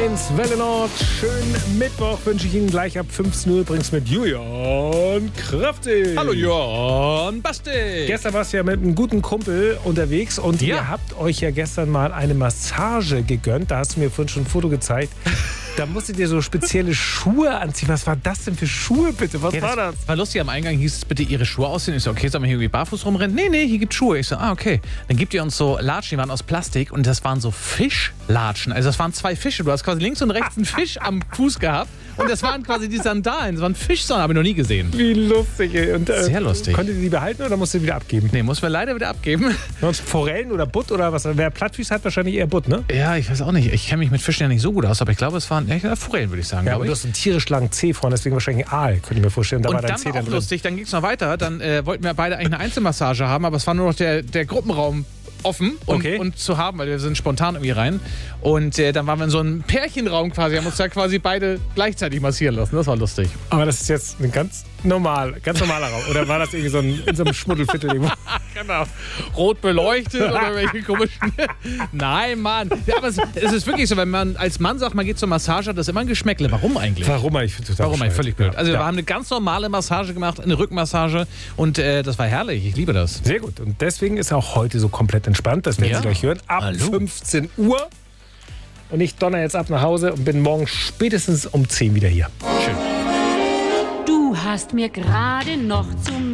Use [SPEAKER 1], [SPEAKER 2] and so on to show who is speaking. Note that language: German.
[SPEAKER 1] 1 Welle Nord. Schönen Mittwoch wünsche ich Ihnen gleich ab 15 Uhr. Übrigens mit Julian Kraftig.
[SPEAKER 2] Hallo Julian Basti.
[SPEAKER 1] Gestern warst du ja mit einem guten Kumpel unterwegs und ihr habt euch ja gestern mal eine Massage gegönnt. Da hast du mir vorhin schon ein Foto gezeigt. Da musstet ihr so spezielle Schuhe anziehen. Was war das denn für Schuhe, bitte? Was war das?
[SPEAKER 2] War lustig, am Eingang hieß es, bitte Ihre Schuhe aussehen. Ich so, okay, sollen wir hier irgendwie barfuß rumrennen? Nee, hier gibt Schuhe. Ich so, okay. Dann gibt ihr uns so Latschen, die waren aus Plastik und das waren so Fischlatschen. Also das waren 2 Fische. Du hast quasi links und rechts einen Fisch am Fuß gehabt und das waren quasi die Sandalen. Das waren Fischsandalen, habe ich noch nie gesehen.
[SPEAKER 1] Wie lustig, ey. Und,
[SPEAKER 2] sehr lustig.
[SPEAKER 1] Konntet ihr die behalten oder musst ihr die wieder abgeben?
[SPEAKER 2] Nee, muss man leider wieder abgeben.
[SPEAKER 1] Sonst Forellen oder Butt oder was? Wer Plattfüße hat, wahrscheinlich eher Butt, ne?
[SPEAKER 2] Ja, ich weiß auch nicht. Ich kenne mich mit Fischen ja nicht so gut aus, aber ich glaube, es waren Forellen, würde ich sagen.
[SPEAKER 1] Ja, aber du hast einen tierisch langen Zeh vorne, deswegen wahrscheinlich ein Aal, könnte ich mir vorstellen. Da
[SPEAKER 2] und
[SPEAKER 1] war dein
[SPEAKER 2] dann
[SPEAKER 1] Zeh
[SPEAKER 2] war auch
[SPEAKER 1] drin.
[SPEAKER 2] lustig, dann ging es noch weiter. Dann wollten wir beide eigentlich eine Einzelmassage haben, aber es war nur noch der Gruppenraum offen und zu haben, weil wir sind spontan irgendwie rein. Und dann waren wir in so einem Pärchenraum quasi, haben uns da quasi beide gleichzeitig massieren lassen. Das war lustig.
[SPEAKER 1] Aber das ist jetzt ein ganz normaler Raum. Oder war das irgendwie so in so einem Schmuddelviertel irgendwo?
[SPEAKER 2] Genau. Rot beleuchtet oder welche komischen... Nein, Mann. Ja, aber es ist wirklich so, wenn man als Mann sagt, man geht zur Massage, hat das immer ein Geschmäckle. Warum eigentlich?
[SPEAKER 1] Warum eigentlich?
[SPEAKER 2] Warum eigentlich? Völlig blöd. Also wir haben eine ganz normale Massage gemacht, eine Rückenmassage und das war herrlich. Ich liebe das.
[SPEAKER 1] Sehr gut. Und deswegen ist auch heute so komplett entspannt. Das werden Sie gleich hören. Ab 15 Uhr. Und ich donner jetzt ab nach Hause und bin morgen spätestens um 10 wieder hier.
[SPEAKER 2] Schön.
[SPEAKER 3] Du hast mir gerade noch zum